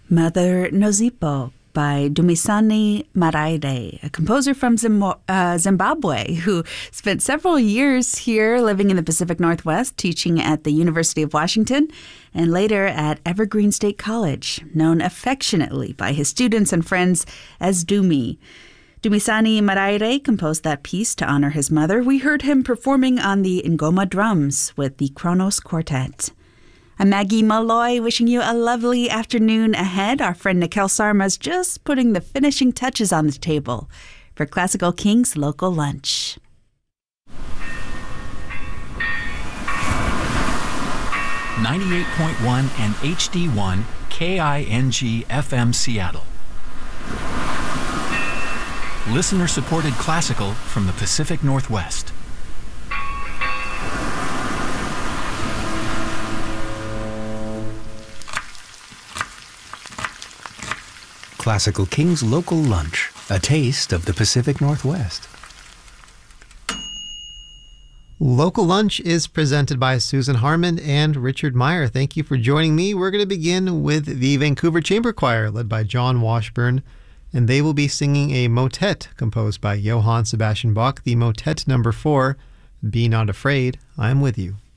Mother Nozipo by Dumisani Maraire, a composer from Zimbabwe who spent several years here living in the Pacific Northwest, teaching at the University of Washington and later at Evergreen State College, known affectionately by his students and friends as Dumi. Dumisani Maraire composed that piece to honor his mother. We heard him performing on the Ngoma drums with the Kronos Quartet. I'm Maggie Malloy, wishing you a lovely afternoon ahead. Our friend Nikhil Sarma's just putting the finishing touches on the table for Classical King's Local Lunch. 98.1 and HD1 KING FM Seattle. Listener-supported classical from the Pacific Northwest. Classical King's Local Lunch, a taste of the Pacific Northwest. Local Lunch is presented by Susan Harmon and Richard Meyer. Thank you for joining me. We're going to begin with the Vancouver Chamber Choir, led by John Washburn, and they will be singing a motet composed by Johann Sebastian Bach, the motet number 4, Be Not Afraid, I'm With You.